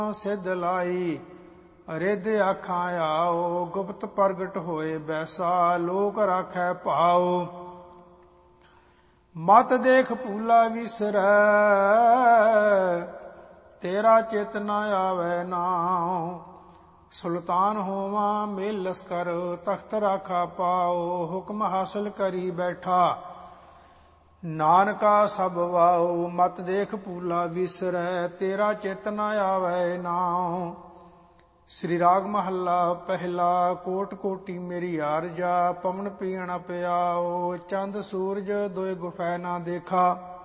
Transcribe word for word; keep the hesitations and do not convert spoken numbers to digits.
ਸਿਧ ਲਾਈ। ਰਿੱਧ ਆਖਾਂ ਆਓ ਗੁਪਤ ਪ੍ਰਗਟ ਹੋਏ ਬੈਸਾ। ਲੋਕ ਰਾਖੈ ਭਾਉ ਮਤ ਦੇਖ ਭੂਲਾ ਵਿਸਰੈ। ਤੇਰਾ ਚਿਤ ਨ ਆਵੈ ਨਾਉ। ਸੁਲਤਾਨ ਹੋਵਾਂ ਮੇਲ ਲਸਕਰ ਤਖਤ ਰਾਖਾ ਪਾਓ। ਹੁਕਮ ਹਾਸਲ ਕਰੀ ਬੈਠਾ ਨਾਨਕਾ ਸਭ ਵਾਉ। ਮਤ ਦੇਖ ਭੂਲਾ ਵਿਸਰੈ ਤੇਰਾ ਚਿਤ ਨ ਆਵੈ ਨਾਉ। ਸ੍ਰੀ ਰਾਗ ਮਹੱਲਾ ਪਹਿਲਾ। ਕੋਟ ਕੋਟੀ ਮੇਰੀ ਆਰਜਾ ਪਵਨ ਪੀਣ ਪਿਆਓ। ਚੰਦ ਸੂਰਜ ਦੋਇ ਗੁਫੈ ਨਾ ਦੇਖਾ।